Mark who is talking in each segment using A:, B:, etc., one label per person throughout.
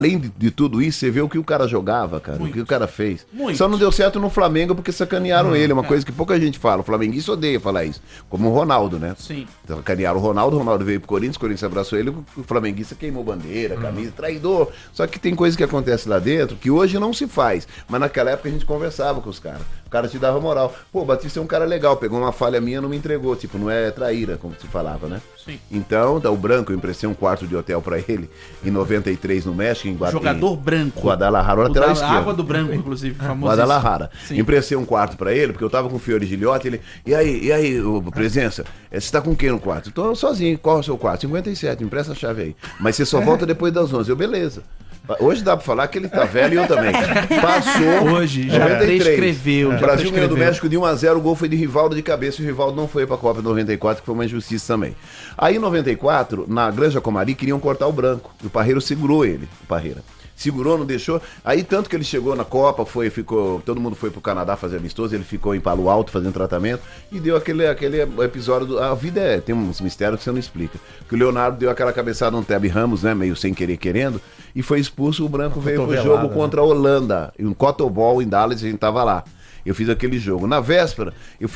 A: além de tudo isso, você vê o que o cara jogava, cara,
B: Muito.
A: o que o cara fez.
B: Muito.
A: Só não deu certo no Flamengo porque sacanearam ele, uma coisa que pouca gente fala. O flamenguista odeia falar isso, como o Ronaldo, né?
B: Sim.
A: Sacanearam o Ronaldo veio pro Corinthians, o Corinthians abraçou ele, o flamenguista queimou bandeira, camisa, traidor. Só que tem coisa que acontece lá dentro que hoje não se faz, mas naquela época a gente conversava com os caras. O cara te dava moral. Pô, o Batista é um cara legal, pegou uma falha minha, não me entregou, tipo, não é traíra, como se falava, né?
B: Sim.
A: Então, o Branco, eu emprestei um quarto de hotel pra ele em 93 no México, em
B: Jogador branco.
A: Guadalajara, lateral
B: da
A: esquerdo.
B: Água do Branco, inclusive, famoso.
A: Guadalajara.
B: Sim.
A: Emprestei um quarto pra ele, porque eu tava com o Fiore Gilhote, ele... E aí, presença, você tá com quem no quarto? Eu tô sozinho, qual é o seu quarto? 57, empresta a chave aí. Mas você só volta depois das 11. Eu, beleza. Hoje dá pra falar que ele tá velho e eu também. Passou.
B: Hoje já prescreveu.
A: O Brasil ganhou do México de 1-0, o gol foi de Rivaldo de cabeça e o Rivaldo não foi pra Copa 94, que foi uma injustiça também. Aí em 94, na Granja Comari, queriam cortar o Branco. E o Parreira segurou ele, o Parreira. Segurou, não deixou. Aí tanto que ele chegou na Copa, todo mundo foi pro Canadá fazer amistoso, ele ficou em Palo Alto fazendo tratamento e deu aquele episódio. A vida tem uns mistérios que você não explica. Que o Leonardo deu aquela cabeçada no Tebe Ramos, né? Meio sem querer querendo, e foi expulso. O Branco veio pro jogo contra a Holanda. Em um Cotobol em Dallas, a gente tava lá. Eu fiz aquele jogo. Na véspera,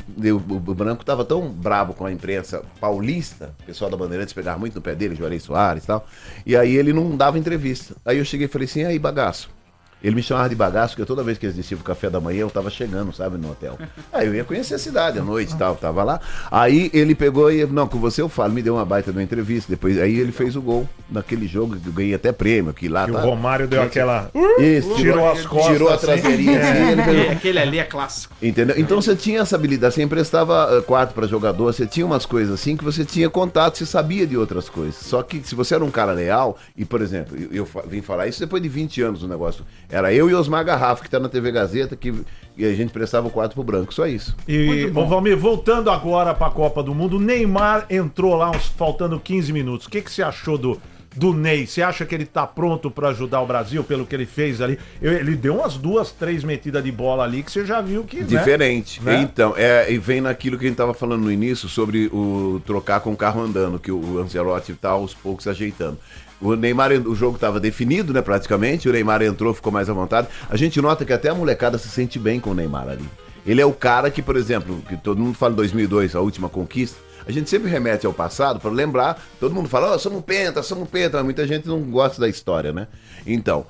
A: o Branco tava tão brabo com a imprensa paulista, o pessoal da Bandeirantes pegava muito no pé dele, Juarez Soares e tal, e aí ele não dava entrevista. Aí eu cheguei e falei assim, e aí, bagaço? Ele me chamava de bagaço, porque toda vez que eles desciam pro café da manhã, eu tava chegando, sabe, no hotel. Aí eu ia conhecer a cidade à noite e tal, tava lá. Aí ele pegou e, não, com você eu falo, me deu uma baita de uma entrevista. Depois, aí ele fez o gol naquele jogo, que eu ganhei até prêmio, que lá
C: E
A: tá.
C: o Romário deu aquela...
A: Isso,
C: tirou as costas.
A: Tirou a traseirinha assim, ele fez...
B: Aquele ali é clássico.
A: Entendeu? Então você tinha essa habilidade, você emprestava quarto para jogador, você tinha umas coisas assim que você tinha contato, você sabia de outras coisas. Só que se você era um cara leal, e por exemplo, eu vim falar isso depois de 20 anos do negócio, era eu e Osmar Garrafa, que tá na TV Gazeta, e a gente prestava o quarto pro Branco, só isso.
C: E, Valmir, voltando agora pra Copa do Mundo, o Neymar entrou lá faltando 15 minutos. O que você achou do Ney? Você acha que ele tá pronto pra ajudar o Brasil pelo que ele fez ali? Ele deu umas 2, 3 metidas de bola ali que você já viu que...
A: Diferente.
C: Né?
A: Então, e vem naquilo que a gente tava falando no início sobre o trocar com o carro andando, que o Ancelotti tá aos poucos ajeitando. O Neymar, o jogo estava definido, né, praticamente. O Neymar entrou, ficou mais à vontade. A gente nota que até a molecada se sente bem com o Neymar ali. Ele é o cara que, por exemplo, que todo mundo fala em 2002, a última conquista. A gente sempre remete ao passado para lembrar. Todo mundo fala, somos penta, mas muita gente não gosta da história, né? Então,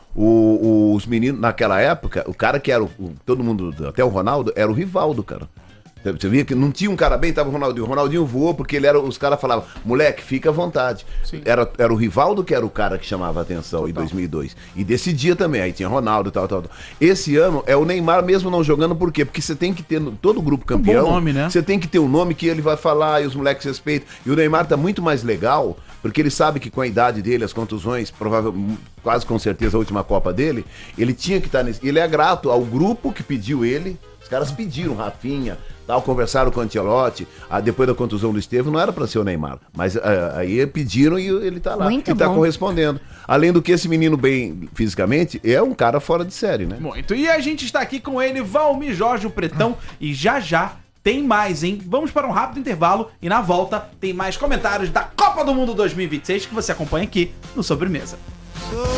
A: os meninos, naquela época, o cara que era todo mundo, até o Ronaldo, era o Rivaldo, cara. Você via que não tinha um cara bem, tava o Ronaldinho. O Ronaldinho voou porque os caras falavam, moleque, fica à vontade. Era o Rivaldo que era o cara que chamava a atenção em 2002. E decidia também, aí tinha Ronaldo e tal. Esse ano é o Neymar mesmo não jogando, por quê? Porque você tem que ter, todo grupo campeão,
B: bom nome, né?
A: Você tem que ter um nome que ele vai falar e os moleques respeitam. E o Neymar tá muito mais legal, porque ele sabe que com a idade dele, as contusões, provavelmente, quase com certeza a última Copa dele, ele tinha que estar nesse... Ele é grato ao grupo que pediu ele. Os caras pediram, Rafinha, tal, conversaram com o Ancelotti, depois da contusão do Estevão, não era para ser o Neymar, mas aí pediram e ele tá lá,
D: Muito
A: e tá
D: bom.
A: correspondendo. Além do que esse menino bem fisicamente, é um cara fora de série, né?
B: Muito. E a gente está aqui com ele, Valmir Jorge, o Pretão, e já tem mais, hein? Vamos para um rápido intervalo e na volta tem mais comentários da Copa do Mundo 2026 que você acompanha aqui no Sobremesa.